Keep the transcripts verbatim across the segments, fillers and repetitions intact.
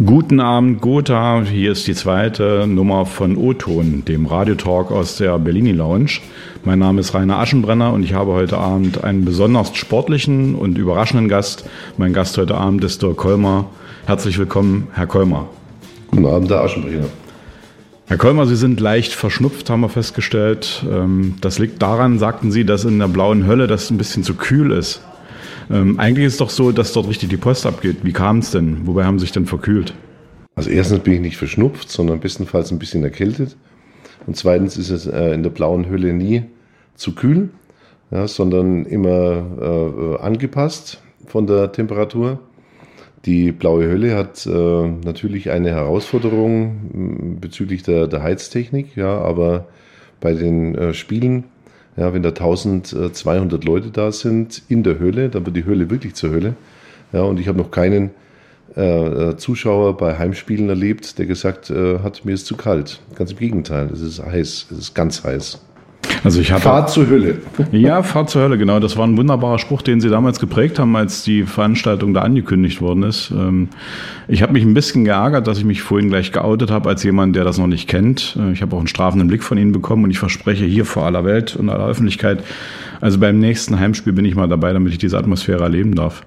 Guten Abend, Gotha. Hier ist die zweite Nummer von O-Ton, dem Radiotalk aus der Bellini Lounge. Mein Name ist Rainer Aschenbrenner und ich habe heute Abend einen besonders sportlichen und überraschenden Gast. Mein Gast heute Abend ist Dirk Kollmar. Herzlich willkommen, Herr Kollmar. Guten Abend, Herr Aschenbrenner. Herr Kollmar, Sie sind leicht verschnupft, haben wir festgestellt. Das liegt daran, sagten Sie, dass in der blauen Hölle das ein bisschen zu kühl ist. Ähm, eigentlich ist es doch so, dass dort richtig die Post abgeht. Wie kam es denn? Wobei haben Sie sich denn verkühlt? Also erstens bin ich nicht verschnupft, sondern bestenfalls ein bisschen erkältet. Und zweitens ist es äh, in der blauen Hölle nie zu kühl, ja, sondern immer äh, angepasst von der Temperatur. Die blaue Hölle hat äh, natürlich eine Herausforderung bezüglich der, der Heiztechnik, ja, aber bei den äh, Spielen, ja, wenn da eintausendzweihundert Leute da sind in der Hölle, dann wird die Hölle wirklich zur Hölle. Ja, und ich habe noch keinen äh, Zuschauer bei Heimspielen erlebt, der gesagt äh, hat, mir ist zu kalt. Ganz im Gegenteil, es ist heiß, es ist ganz heiß. Also ich hatte, Fahrt zur Hölle. Ja, Fahrt zur Hölle, genau. Das war ein wunderbarer Spruch, den Sie damals geprägt haben, als die Veranstaltung da angekündigt worden ist. Ich habe mich ein bisschen geärgert, dass ich mich vorhin gleich geoutet habe als jemand, der das noch nicht kennt. Ich habe auch einen strafenden Blick von Ihnen bekommen und ich verspreche hier vor aller Welt und aller Öffentlichkeit, also beim nächsten Heimspiel bin ich mal dabei, damit ich diese Atmosphäre erleben darf.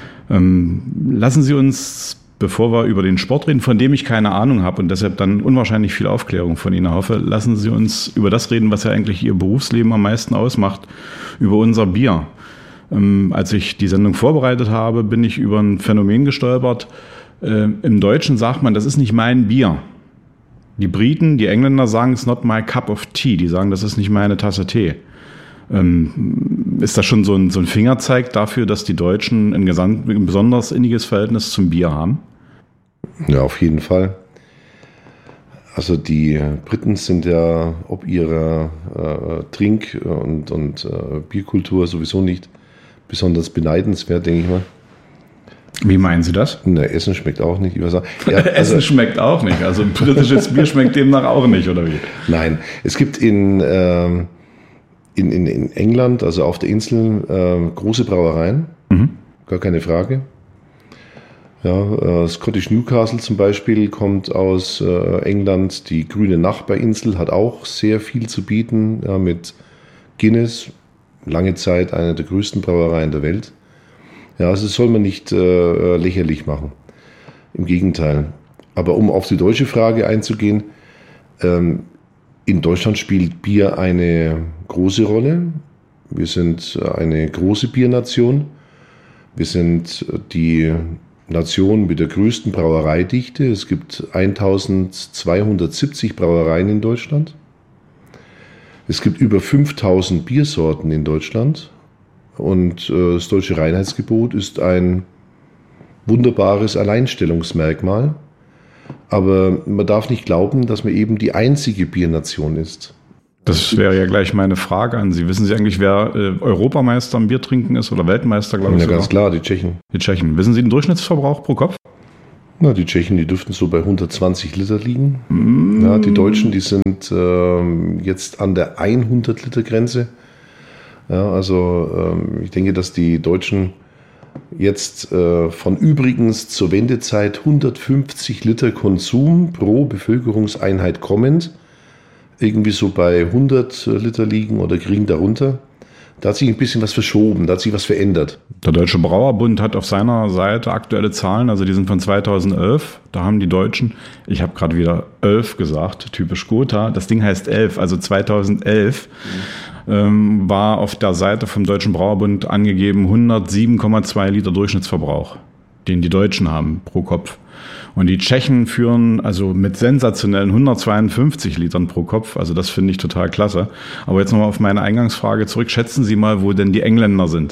Lassen Sie uns, bevor wir über den Sport reden, von dem ich keine Ahnung habe und deshalb dann unwahrscheinlich viel Aufklärung von Ihnen hoffe, lassen Sie uns über das reden, was ja eigentlich Ihr Berufsleben am meisten ausmacht, über unser Bier. Ähm, als ich die Sendung vorbereitet habe, bin ich über ein Phänomen gestolpert. Äh, Im Deutschen sagt man, das ist nicht mein Bier. Die Briten, die Engländer sagen, it's not my cup of tea. Die sagen, das ist nicht meine Tasse Tee. Ähm, ist das schon so ein, so ein Fingerzeig dafür, dass die Deutschen ein, gesamt, ein besonders inniges Verhältnis zum Bier haben? Ja, auf jeden Fall. Also die Briten sind ja ob ihrer äh, Trink- und, und äh, Bierkultur sowieso nicht besonders beneidenswert, denke ich mal. Wie meinen Sie das? Na, Essen schmeckt auch nicht. Ich weiß auch, ja, Essen also, schmeckt auch nicht. Also britisches Bier schmeckt demnach auch nicht, oder wie? Nein, es gibt in, ähm, in, in, in England, also auf der Insel, äh, große Brauereien. Mhm. Gar keine Frage. Ja, äh, Scottish Newcastle zum Beispiel kommt aus äh, England. Die grüne Nachbarinsel hat auch sehr viel zu bieten, ja, mit Guinness, lange Zeit eine der größten Brauereien der Welt. Ja, also das soll man nicht äh, lächerlich machen. Im Gegenteil. Aber um auf die deutsche Frage einzugehen, ähm, in Deutschland spielt Bier eine große Rolle. Wir sind eine große Biernation. Wir sind die Nation mit der größten Brauereidichte. Es gibt eintausendzweihundertsiebzig Brauereien in Deutschland. Es gibt über fünftausend Biersorten in Deutschland. Und äh, das deutsche Reinheitsgebot ist ein wunderbares Alleinstellungsmerkmal. Aber man darf nicht glauben, dass man eben die einzige Biernation ist. Das wäre ja gleich meine Frage an Sie. Wissen Sie eigentlich, wer äh, Europameister am Biertrinken ist oder Weltmeister, glaube ich? Ja, ganz klar, die Tschechen. Die Tschechen. Wissen Sie den Durchschnittsverbrauch pro Kopf? Na, die Tschechen, die dürften so bei hundertzwanzig Liter liegen. Mm. Ja, die Deutschen, die sind ähm, jetzt an der hundert Liter Grenze. Ja, also ähm, ich denke, dass die Deutschen jetzt äh, von übrigens zur Wendezeit hundertfünfzig Liter Konsum pro Bevölkerungseinheit kommend irgendwie so bei hundert Liter liegen oder kriegen darunter. Da hat sich ein bisschen was verschoben, da hat sich was verändert. Der Deutsche Brauerbund hat auf seiner Seite aktuelle Zahlen, also die sind von zweitausendelf. Da haben die Deutschen, ich habe gerade wieder elf gesagt, typisch Gotha, das Ding heißt elf, also zweitausendelf mhm. ähm, war auf der Seite vom Deutschen Brauerbund angegeben hundertsieben Komma zwei Liter Durchschnittsverbrauch, den die Deutschen haben pro Kopf. Und die Tschechen führen also mit sensationellen hundertzweiundfünfzig Litern pro Kopf. Also das finde ich total klasse. Aber jetzt nochmal auf meine Eingangsfrage zurück. Schätzen Sie mal, wo denn die Engländer sind?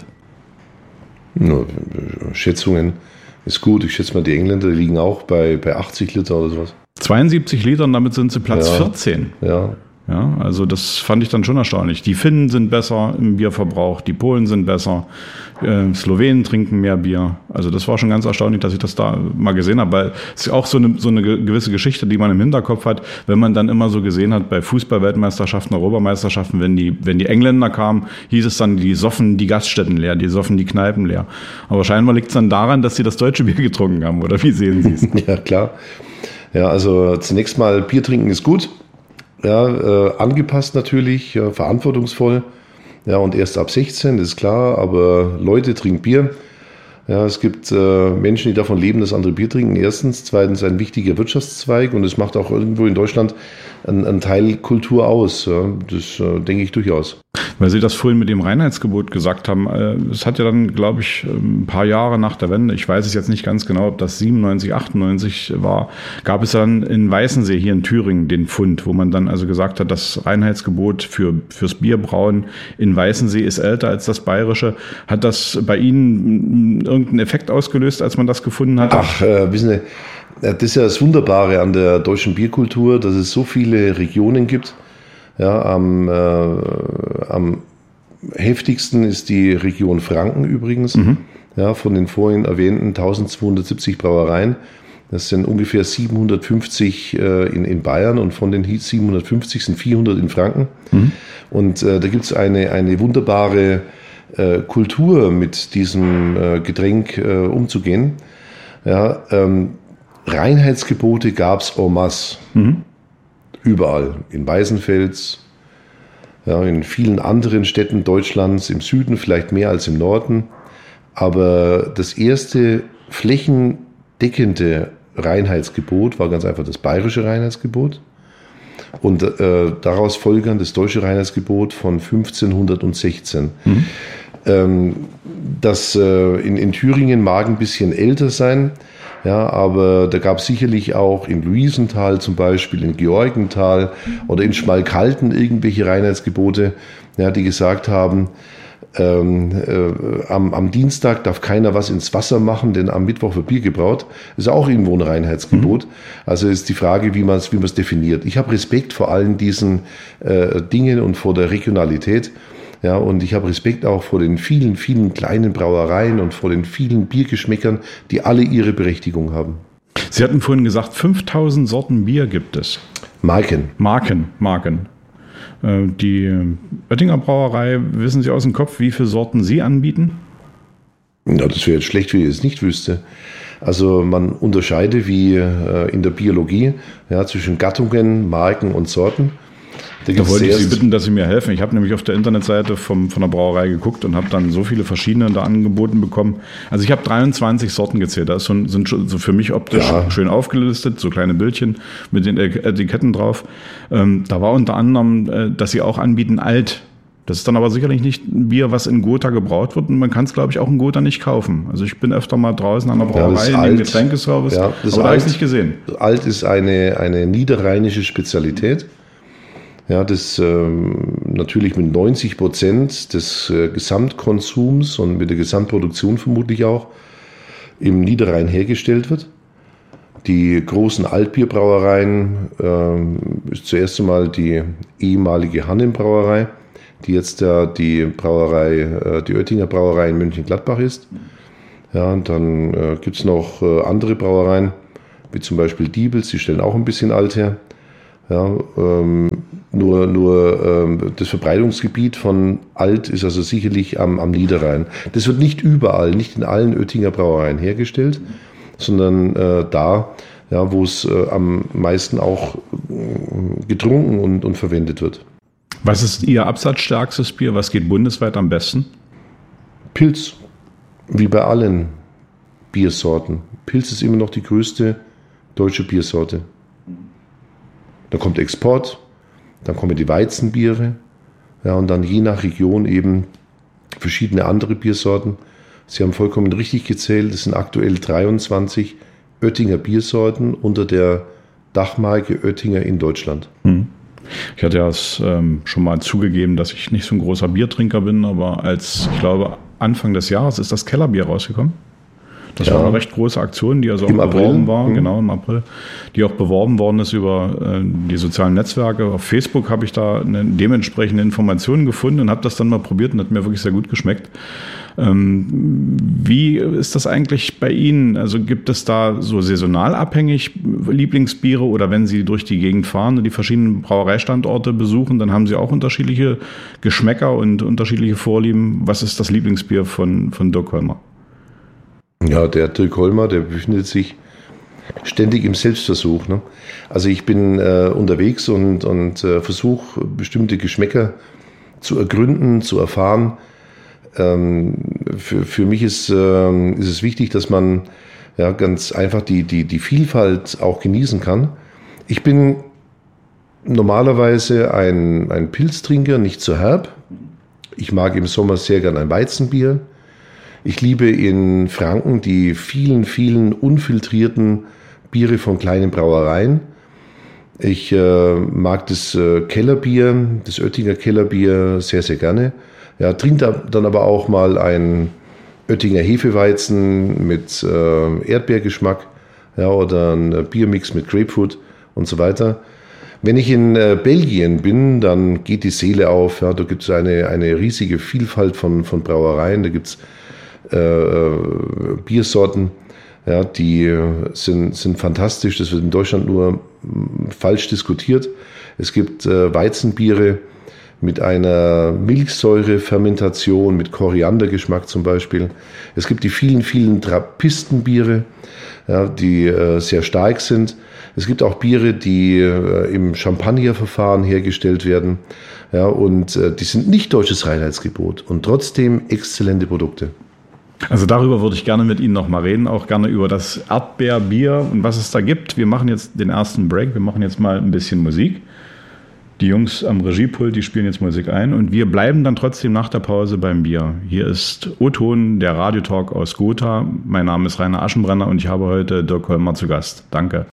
Ja, Schätzungen ist gut. Ich schätze mal, die Engländer liegen auch bei, bei achtzig Liter oder sowas. zweiundsiebzig Liter und damit sind sie Platz ja, vierzehn. Ja. Ja, also das fand ich dann schon erstaunlich. Die Finnen sind besser im Bierverbrauch, die Polen sind besser, äh, Slowenen trinken mehr Bier. Also das war schon ganz erstaunlich, dass ich das da mal gesehen habe, weil es ist auch so eine, so eine gewisse Geschichte, die man im Hinterkopf hat, wenn man dann immer so gesehen hat bei Fußball-Weltmeisterschaften, Europameisterschaften, wenn die, wenn die Engländer kamen, hieß es dann, die soffen die Gaststätten leer, die soffen die Kneipen leer. Aber scheinbar liegt es dann daran, dass sie das deutsche Bier getrunken haben, oder wie sehen Sie es? Ja, klar. Ja, also zunächst mal, Bier trinken ist gut. Ja, äh, angepasst natürlich, ja, verantwortungsvoll. Ja, und erst ab sechzehn, das ist klar, aber Leute, trinken Bier. Ja, es gibt äh, Menschen, die davon leben, dass andere Bier trinken. Erstens. Zweitens ein wichtiger Wirtschaftszweig und es macht auch irgendwo in Deutschland einen, einen Teil Kultur aus. Ja, das äh, denke ich durchaus. Weil Sie das vorhin mit dem Reinheitsgebot gesagt haben, es hat ja dann, glaube ich, ein paar Jahre nach der Wende, ich weiß es jetzt nicht ganz genau, ob das siebenundneunzig, achtundneunzig war, gab es dann in Weißensee hier in Thüringen den Fund, wo man dann also gesagt hat, das Reinheitsgebot für, fürs Bierbrauen in Weißensee ist älter als das bayerische. Hat das bei Ihnen irgendeinen Effekt ausgelöst, als man das gefunden hat? Ach, äh, wissen Sie, das ist ja das Wunderbare an der deutschen Bierkultur, dass es so viele Regionen gibt. Ja, am, äh, am heftigsten ist die Region Franken übrigens. Mhm. Ja, von den vorhin erwähnten eintausendzweihundertsiebzig Brauereien. Das sind ungefähr siebenhundertfünfzig äh, in, in Bayern und von den siebenhundertfünfzig sind vierhundert in Franken. Mhm. Und äh, da gibt es eine, eine wunderbare äh, Kultur, mit diesem äh, Getränk äh, umzugehen. Ja, ähm, Reinheitsgebote gab es en masse. Mhm. Überall, in Weißenfels, ja, in vielen anderen Städten Deutschlands, im Süden vielleicht mehr als im Norden. Aber das erste flächendeckende Reinheitsgebot war ganz einfach das bayerische Reinheitsgebot und äh, daraus folgend das deutsche Reinheitsgebot von fünfzehnhundertsechzehn. Mhm. Ähm, das äh, in, in Thüringen mag ein bisschen älter sein. Ja, aber da gab es sicherlich auch in Luisenthal zum Beispiel, in Georgenthal oder in Schmalkalden irgendwelche Reinheitsgebote, ja, die gesagt haben, ähm, äh, am, am Dienstag darf keiner was ins Wasser machen, denn am Mittwoch wird Bier gebraut. Das ist auch irgendwo ein Reinheitsgebot. Mhm. Also ist die Frage, wie man es wie man es definiert. Ich habe Respekt vor allen diesen äh, Dingen und vor der Regionalität. Ja, und ich habe Respekt auch vor den vielen, vielen kleinen Brauereien und vor den vielen Biergeschmäckern, die alle ihre Berechtigung haben. Sie hatten vorhin gesagt, fünftausend Sorten Bier gibt es. Marken. Marken, Marken. Die Oettinger Brauerei, wissen Sie aus dem Kopf, wie viele Sorten Sie anbieten? Ja, das wäre jetzt schlecht, wenn ich es nicht wüsste. Also man unterscheidet wie in der Biologie, ja, zwischen Gattungen, Marken und Sorten. Da, da wollte ich Sie bitten, dass Sie mir helfen. Ich habe nämlich auf der Internetseite vom, von der Brauerei geguckt und habe dann so viele verschiedene da angeboten bekommen. Also ich habe dreiundzwanzig Sorten gezählt. Das sind, sind so für mich optisch ja schön aufgelistet, so kleine Bildchen mit den Etiketten drauf. Ähm, da war unter anderem, äh, dass Sie auch anbieten Alt. Das ist dann aber sicherlich nicht ein Bier, was in Gotha gebraut wird. Und man kann es, glaube ich, auch in Gotha nicht kaufen. Also ich bin öfter mal draußen an der Brauerei ja, in dem Getränkeservice, ja, das aber da habe ich es nicht gesehen. Alt ist eine, eine niederrheinische Spezialität. Ja, das ähm, natürlich mit neunzig Prozent des äh, Gesamtkonsums und mit der Gesamtproduktion vermutlich auch im Niederrhein hergestellt wird. Die großen Altbierbrauereien ähm, ist zuerst einmal die ehemalige Hannen-Brauerei, die jetzt äh, die Brauerei, äh, die Oettinger Brauerei in Mönchengladbach ist. Ja, und dann äh, gibt es noch äh, andere Brauereien, wie zum Beispiel Diebels, die stellen auch ein bisschen Alt her. Ja, ähm, nur nur ähm, das Verbreitungsgebiet von Alt ist also sicherlich am, am Niederrhein. Das wird nicht überall, nicht in allen Oettinger Brauereien hergestellt, sondern äh, da, ja, wo es äh, am meisten auch äh, getrunken und, und verwendet wird. Was ist Ihr absatzstärkstes Bier? Was geht bundesweit am besten? Pils, wie bei allen Biersorten. Pils ist immer noch die größte deutsche Biersorte. Dann kommt Export, dann kommen die Weizenbiere, ja, und dann je nach Region eben verschiedene andere Biersorten. Sie haben vollkommen richtig gezählt, es sind aktuell dreiundzwanzig Oettinger Biersorten unter der Dachmarke Oettinger in Deutschland. Hm. Ich hatte ja ähm, schon mal zugegeben, dass ich nicht so ein großer Biertrinker bin, aber als, ich glaube, Anfang des Jahres ist das Kellerbier rausgekommen. Das ja. war eine recht große Aktion, die also auch Im beworben April. war, Mhm. genau im April, die auch beworben worden ist über äh, die sozialen Netzwerke. Auf Facebook habe ich da eine dementsprechende Informationen gefunden und habe das dann mal probiert und hat mir wirklich sehr gut geschmeckt. Ähm, wie ist das eigentlich bei Ihnen? Also gibt es da so saisonal abhängig Lieblingsbiere oder wenn Sie durch die Gegend fahren und die verschiedenen Brauereistandorte besuchen, dann haben Sie auch unterschiedliche Geschmäcker und unterschiedliche Vorlieben. Was ist das Lieblingsbier von, von Dirk Holmer? Ja, der Dirk Holmer, der befindet sich ständig im Selbstversuch. Ne? Also ich bin äh, unterwegs und, und äh, versuche bestimmte Geschmäcker zu ergründen, zu erfahren. Ähm, für, für mich ist, äh, ist es wichtig, dass man ja, ganz einfach die, die, die Vielfalt auch genießen kann. Ich bin normalerweise ein, ein Pilztrinker, nicht zu herb. Ich mag im Sommer sehr gern ein Weizenbier. Ich liebe in Franken die vielen, vielen unfiltrierten Biere von kleinen Brauereien. Ich äh, mag das äh, Kellerbier, das Oettinger Kellerbier sehr, sehr gerne. Ja, trinke dann aber auch mal ein Oettinger Hefeweizen mit äh, Erdbeergeschmack, ja, oder ein Biermix mit Grapefruit und so weiter. Wenn ich in äh, Belgien bin, dann geht die Seele auf. Ja, da gibt es eine, eine riesige Vielfalt von, von Brauereien. Da gibt es äh, Biersorten, ja, die sind, sind fantastisch. Das wird in Deutschland nur mh, falsch diskutiert. Es gibt äh, Weizenbiere mit einer Milchsäurefermentation, mit Koriandergeschmack zum Beispiel. Es gibt die vielen, vielen Trappistenbiere, ja, die äh, sehr stark sind. Es gibt auch Biere, die äh, im Champagnerverfahren hergestellt werden. Ja, und äh, die sind nicht deutsches Reinheitsgebot und trotzdem exzellente Produkte. Also darüber würde ich gerne mit Ihnen noch mal reden, auch gerne über das Erdbeerbier und was es da gibt. Wir machen jetzt den ersten Break, wir machen jetzt mal ein bisschen Musik. Die Jungs am Regiepult, die spielen jetzt Musik ein und wir bleiben dann trotzdem nach der Pause beim Bier. Hier ist O-Ton, der Radiotalk aus Gotha. Mein Name ist Rainer Aschenbrenner und ich habe heute Dirk Holmer zu Gast. Danke.